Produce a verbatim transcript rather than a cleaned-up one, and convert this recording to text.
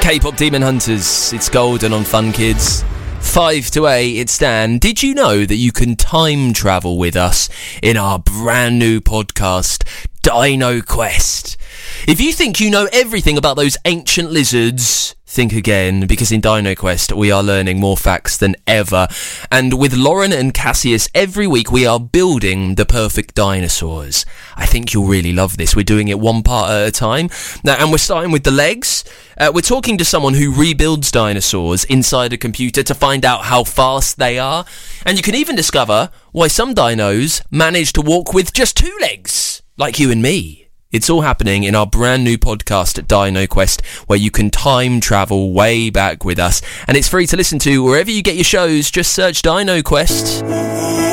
K-pop Demon Hunters, it's Golden on Fun Kids. Five to eight, it's Dan. Did you know that you can time travel with us in our brand new podcast, Dino Quest? If you think you know everything about those ancient lizards, think again, because in Dino Quest we are learning more facts than ever. And with Lauren and Cassius, every week we are building the perfect dinosaurs. I think you'll really love this. We're doing it one part at a time. Now, and we're starting with the legs. Uh, we're talking to someone who rebuilds dinosaurs inside a computer to find out how fast they are. And you can even discover why some dinos manage to walk with just two legs, like you and me. It's all happening in our brand new podcast, Dino Quest, where you can time travel way back with us. And it's free to listen to wherever you get your shows. Just search Dino Quest.